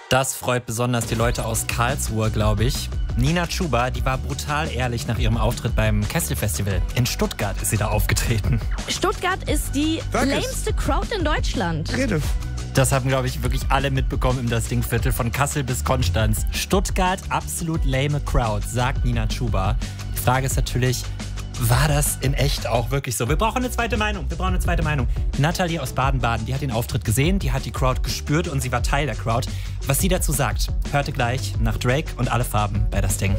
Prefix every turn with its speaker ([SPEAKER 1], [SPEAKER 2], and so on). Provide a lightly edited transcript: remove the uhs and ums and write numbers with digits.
[SPEAKER 1] Das freut besonders die Leute aus Karlsruhe, glaube ich. Nina Chuba, die war brutal ehrlich nach ihrem Auftritt beim Kessel-Festival. In Stuttgart ist sie da aufgetreten.
[SPEAKER 2] Stuttgart ist die lameste Crowd in Deutschland.
[SPEAKER 3] Rede.
[SPEAKER 1] Das haben, glaube ich, wirklich alle mitbekommen im Das Ding-Viertel von Kassel bis Konstanz. Stuttgart, absolut lame Crowd, sagt Nina Chuba. Die Frage ist natürlich, war das in echt auch wirklich so? Wir brauchen eine zweite Meinung. Nathalie aus Baden-Baden, die hat den Auftritt gesehen, die hat die Crowd gespürt und sie war Teil der Crowd. Was sie dazu sagt, hörte gleich nach Drake und Alle Farben bei Das Ding.